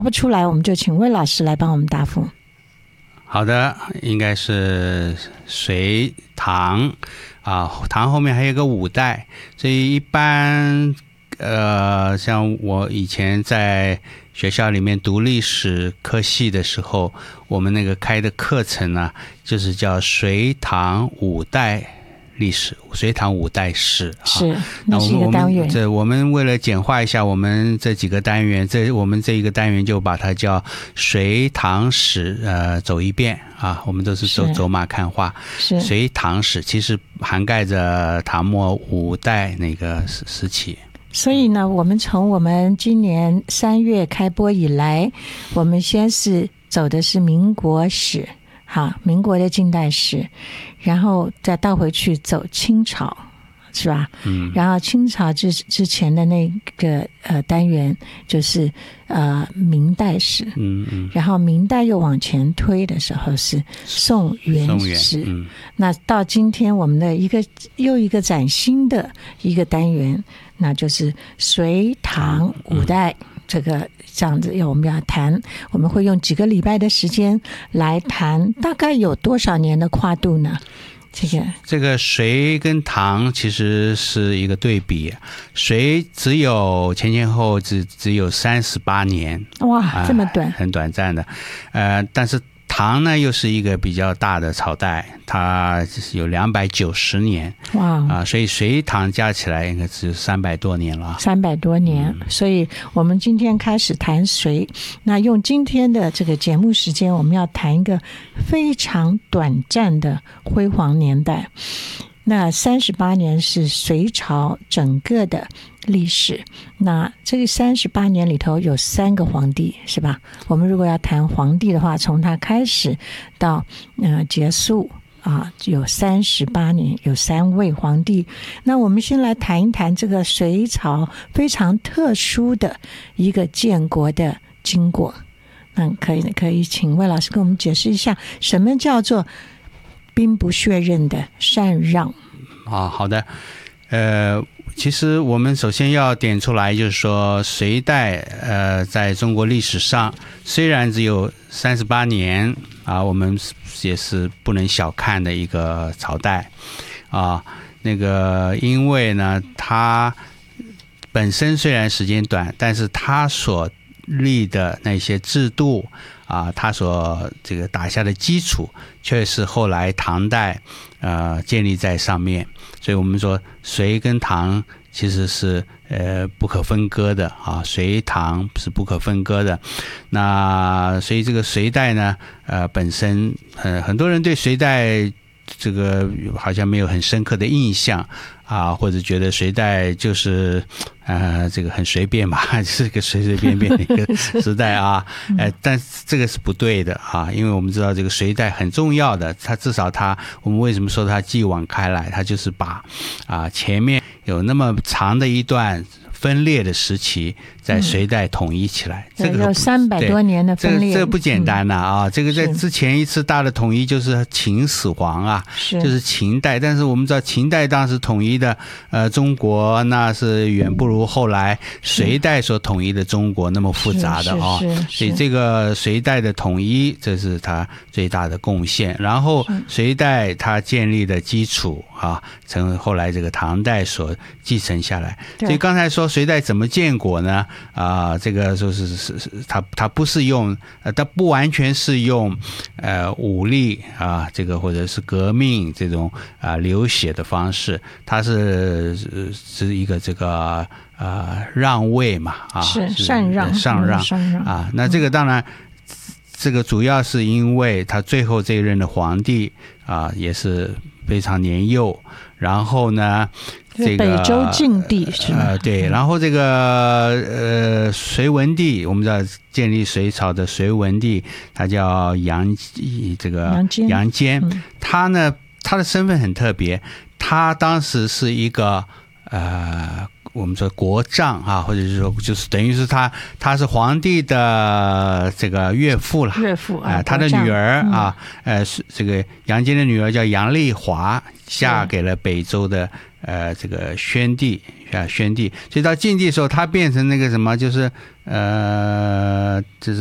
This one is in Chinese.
不出来，我们就请魏老师来帮我们答复。 好的，应该是隋唐啊，唐后面还有个五代，所以一般像我以前在学校里面读历史科系的时候，我们那个开的课程呢，就是叫隋唐五代历史，隋唐五代史。 是，那是一个单元。 我们为了简化一下我们这几个单元，我们这一个单元就把它叫隋唐史，走一遍啊。我们都是走马看花。 是隋唐史其实涵盖着唐末五代那个时期。 所以呢，我们从我们今年3月开播以来，我们先是走的是民国史，好，民国的近代史，然后再倒回去走清朝，是吧？然后清朝之前的那个单元就是明代史，然后明代又往前推的时候是宋元史，那到今天我们的又一个崭新的一个单元，那就是隋唐五代。这样子我们要谈，我们会用几个礼拜的时间来谈，大概有多少年的跨度呢？ 这个隋跟唐其实是一个对比，隋只有前后只有38年， 哇，这么短， 很短暂的，但是唐呢又是一个比较大的朝代，它有290年，哇所以隋唐加起来应该只有300多年了 ，300多年。所以我们今天开始谈隋，那用今天的这个节目时间，我们要谈一个非常短暂的辉煌年代。那38年是隋朝整个的历史，那这个38年里头有3个皇帝，是吧？我们如果要谈皇帝的话，从他开始到结束有38年，有3位皇帝。那我们先来谈一谈这个隋朝非常特殊的一个建国的经过。那可以请魏老师跟我们解释一下，什么叫做兵不血刃的禅让？ 好的，其实我们首先要点出来，就是说隋代在中国历史上虽然只有38年我们也是不能小看的一个朝代那个因为呢它本身虽然时间短，但是它所立的那些制度它所这个打下的基础却是后来唐代建立在上面，所以我们说隋跟唐其实是不可分割的隋唐是不可分割的。那所以这个隋代呢本身很多人对隋代这个好像没有很深刻的印象或者觉得隋代就是这个很随便嘛，是个随随便便的一个时代但这个是不对的因为我们知道这个隋代很重要的，它至少我们为什么说它继往开来，它就是把前面有那么长的一段分裂的时期在隋代统一起来，这个有 300多年的分裂， 这个不简单这个在之前一次大的统一就是秦始皇就是秦代，但是我们知道秦代当时统一的中国那是远不如后来隋代所统一的中国那么复杂的所以这个隋代的统一这是他最大的贡献，然后隋代他建立的基础成为后来这个唐代所继承下来。所以刚才说隋代怎么建国呢这个就是他不是用他不完全是用武力这个或者是革命这种流血的方式，他是一个这个让位嘛是禅让那这个当然这个主要是因为他最后这一任的皇帝也是非常年幼，然后呢这个北周晋帝是吗？ 对，然后这个隋文帝，我们知道建立隋朝的隋文帝，他叫杨坚，他呢他的身份很特别，他当时是一个我们说国丈或者是说就是等于是他是皇帝的这个岳父了，他的女儿这个杨坚的女儿叫杨丽华，嫁给了北周的这个宣帝啊，宣帝，所以到晋帝的时候，他变成那个什么，就是